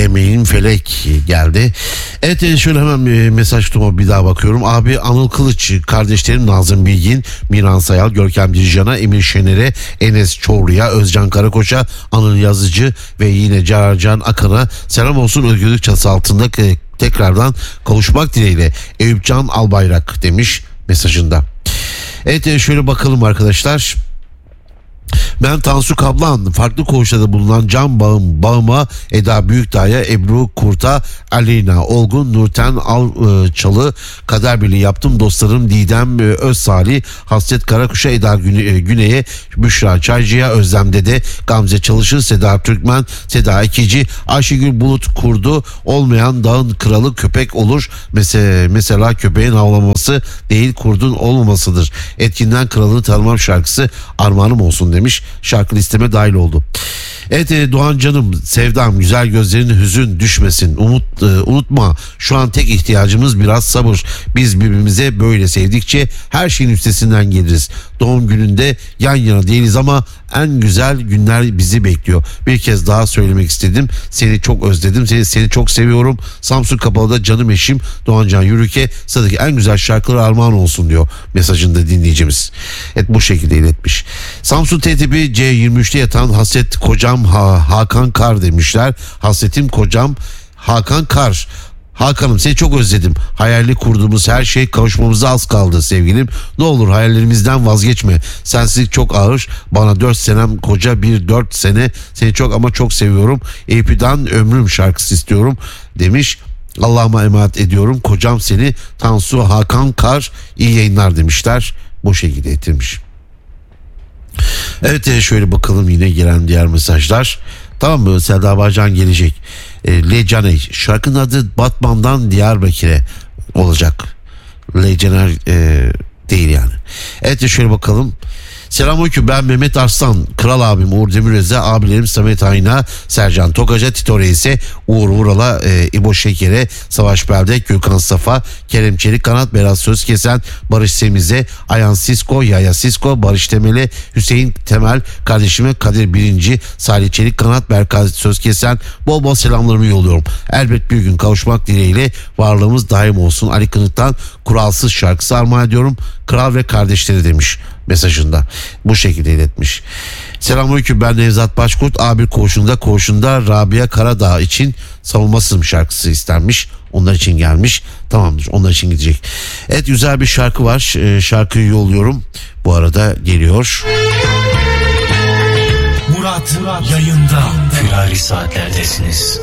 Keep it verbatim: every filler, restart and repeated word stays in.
emeğin felek geldi. Evet, şöyle hemen bir mesaj tutuma bir daha bakıyorum. Abi Anıl Kılıç, kardeşlerim Nazım Bilgin, Miran Sayal, Görkem Dircan'a, Emir Şener'e, Enes Çorlu'ya, Özcan Karakoç'a, Anıl Yazıcı ve yine Carcan Akan'a selam olsun. Özgürlük çatısı altında tekrardan kavuşmak dileğiyle Eyüpcan Albayrak demiş mesajında. Evet, şöyle bakalım arkadaşlar. Ben Tansu Kaplan, farklı koğuşlarda bulunan Can Bağım, Bağım'a, Eda Büyükdağ'a, Ebru Kurt'a, Aleyna Olgun, Nurten Alçalı, Kader Birliği yaptım. Dostlarım Didem Özsalih, Hasret Karakuş'a, Eda Güney'e, Büşra Çaycı'ya, Özlem Dede, Gamze Çalışır, Seda Türkmen, Seda Ekici, Ayşegül Bulut Kurdu, olmayan dağın kralı köpek olur. Mesela, mesela köpeğin havlaması değil, kurdun olmamasıdır. Etkinden kralını tanımam şarkısı armağanım olsun demiş. Şarkı listeme dahil oldu. Evet, Doğan canım, sevdam, güzel gözlerin hüzün düşmesin. Umut, e, unutma şu an tek ihtiyacımız biraz sabır. Biz birbirimize böyle sevdikçe her şeyin üstesinden geliriz. Doğum gününde yan yana değiliz ama en güzel günler bizi bekliyor. Bir kez daha söylemek istedim. Seni çok özledim. Seni, seni çok seviyorum. Samsun Kapalı'da canım eşim Doğancan Yürük'e sıradaki en güzel şarkıları armağan olsun diyor mesajında dinleyicimiz. Evet, bu şekilde iletmiş. Samsun T T B C yirmi üçte yatan Hasret Kocam ha, Hakan Kar demişler. Hasretim kocam Hakan Kar. Hakan'ım, seni çok özledim. Hayalli kurduğumuz her şey kavuşmamıza az kaldı sevgilim. Ne olur hayallerimizden vazgeçme. Sensizlik çok ağır. Bana dört senem koca bir dört sene. Seni çok ama çok seviyorum. A P'den Ömrüm şarkısı istiyorum demiş. Allah'ıma emanet ediyorum. Kocam seni. Tansu Hakan Kar, iyi yayınlar demişler. Bu şekilde getirmiş. Evet, şöyle bakalım yine gelen diğer mesajlar. Tamam mı? Selda Bağcan gelecek. E, Le Caney. Şarkının adı Batman'dan Diyarbakır'a olacak. Le Caner e, değil yani. Evet, şöyle bakalım. Selamünaleyküm, ben Mehmet Arslan, Kral abim Uğur Demiröz'e, abilerim Samet Ayna, Sercan Tokaca, Tito Reis'e, Uğur Vural'a, e, İbo Şeker'e, Savaş Belde, Gökhan Safa, Kerem Çelik Kanat, Berat Sözkesen, Barış Semiz'e, Ayhan Sisko, Yaya Sisko, Barış Temel'e, Hüseyin Temel, kardeşime Kadir Birinci, Salih Çelik Kanat, Berkay Sözkesen, bol bol selamlarımı yolluyorum. Elbet bir gün kavuşmak dileğiyle, varlığımız daim olsun. Ali Kınık'tan Kuralsız şarkısı armağan ediyorum. Kral ve kardeşleri demiş mesajında. Bu şekilde iletmiş. Selamünaleyküm, ben Nevzat Başkurt. A bir koğuşunda koğuşunda Rabia Karadağ için Savunmasızım şarkısı istenmiş. Onlar için gelmiş. Tamamdır, onlar için gidecek. Evet, güzel bir şarkı var. Ee, şarkıyı yolluyorum. Bu arada geliyor. Murat, Murat yayında. Firari saatlerdesiniz.